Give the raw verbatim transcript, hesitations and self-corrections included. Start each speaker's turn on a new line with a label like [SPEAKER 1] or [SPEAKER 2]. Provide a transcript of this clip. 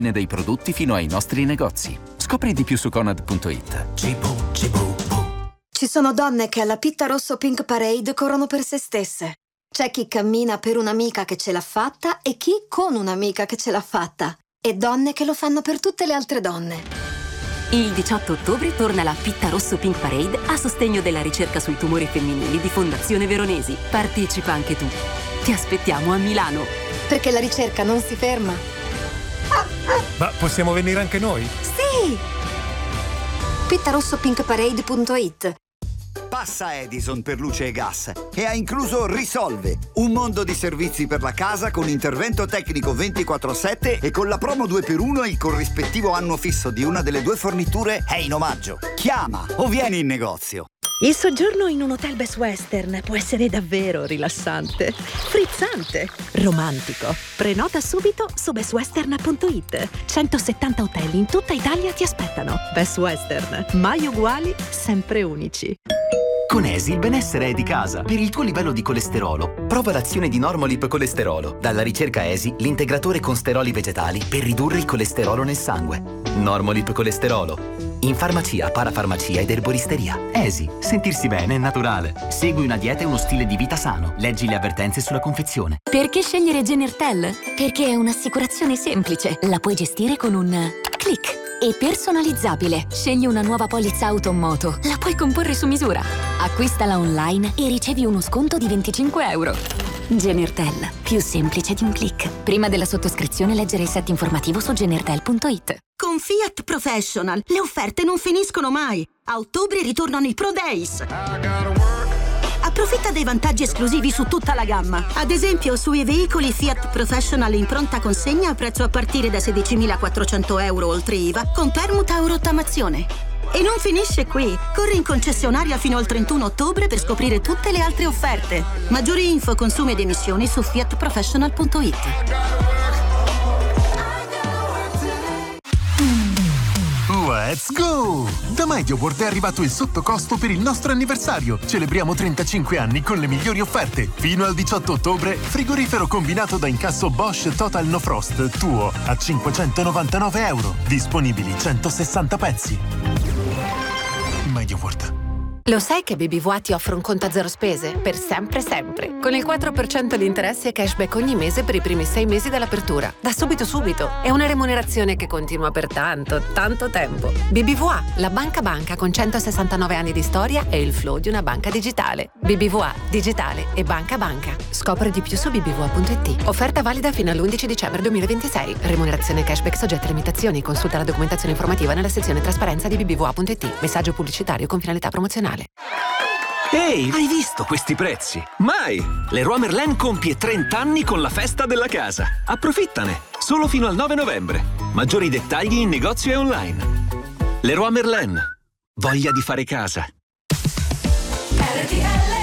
[SPEAKER 1] Ne dei prodotti fino ai nostri negozi. Scopri di più su Conad punto it.
[SPEAKER 2] Ci sono donne che alla Pitta Rosso Pink Parade corrono per se stesse. C'è chi cammina per un'amica che ce l'ha fatta e chi con un'amica che ce l'ha fatta. E donne che lo fanno per tutte le altre donne.
[SPEAKER 3] Il diciotto ottobre torna la Pitta Rosso Pink Parade a sostegno della ricerca sui tumori femminili di Fondazione Veronesi. Partecipa anche tu. Ti aspettiamo a Milano.
[SPEAKER 2] Perché la ricerca non si ferma.
[SPEAKER 4] Ma possiamo venire anche noi?
[SPEAKER 2] Sì! pitta rosso pink parade punto it.
[SPEAKER 5] Passa Edison per luce e gas e ha incluso Risolve, un mondo di servizi per la casa con intervento tecnico ventiquattro sette e con la promo due per uno il corrispettivo anno fisso di una delle due forniture è in omaggio. Chiama o vieni in negozio.
[SPEAKER 6] Il soggiorno in un hotel Best Western può essere davvero rilassante, frizzante, romantico. Prenota subito su best western punto it. centosettanta hotel in tutta Italia ti aspettano. Best Western, mai uguali, sempre unici.
[SPEAKER 7] Con Esi il benessere è di casa. Per il tuo livello di colesterolo, prova l'azione di Normolip Colesterolo. Dalla ricerca Esi, l'integratore con steroli vegetali per ridurre il colesterolo nel sangue. Normolip Colesterolo. In farmacia, parafarmacia ed erboristeria. Esi, sentirsi bene è naturale. Segui una dieta e uno stile di vita sano. Leggi le avvertenze sulla confezione.
[SPEAKER 3] Perché scegliere Genertel? Perché è un'assicurazione semplice. La puoi gestire con un click. E personalizzabile. Scegli una nuova polizza auto o moto. La puoi comporre su misura. Acquistala online e ricevi uno sconto di venticinque euro. Genertel. Più semplice di un click. Prima della sottoscrizione leggere il set informativo su genertel punto it.
[SPEAKER 8] Con Fiat Professional le offerte non finiscono mai. A ottobre ritornano i Pro Days. Approfitta dei vantaggi esclusivi su tutta la gamma. Ad esempio, sui veicoli Fiat Professional in pronta consegna a prezzo a partire da sedicimilaquattrocento euro oltre I V A con permuta o rottamazione. E non finisce qui. Corri in concessionaria fino al trentuno ottobre per scoprire tutte le altre offerte. Maggiori info, consumi ed emissioni su fiat professional punto it.
[SPEAKER 9] Let's go! Da MediaWorld è arrivato il sottocosto per il nostro anniversario. Celebriamo trentacinque anni con le migliori offerte. Fino al diciotto ottobre, frigorifero combinato da incasso Bosch Total No Frost tuo a cinquecentonovantanove euro. Disponibili centosessanta pezzi. MediaWorld.
[SPEAKER 10] Lo sai che B B V A ti offre un conto a zero spese? Per sempre sempre. Con il quattro per cento di interessi e cashback ogni mese per i primi sei mesi dall'apertura. Da subito subito. È una remunerazione che continua per tanto, tanto tempo. B B V A, la banca banca con centosessantanove anni di storia e il flow di una banca digitale. B B V A, digitale e banca banca. Scopri di più su b b v a punto it. Offerta valida fino all'undici dicembre duemilaventisei. Remunerazione cashback soggetta a limitazioni. Consulta la documentazione informativa nella sezione trasparenza di b b v a punto it. Messaggio pubblicitario con finalità promozionale.
[SPEAKER 11] Ehi, hai visto questi prezzi? Mai! Leroy Merlin compie trenta anni con la festa della casa. Approfittane! Solo fino al nove novembre. Maggiori dettagli in negozio e online. Leroy Merlin. Voglia di fare casa.
[SPEAKER 12] R T L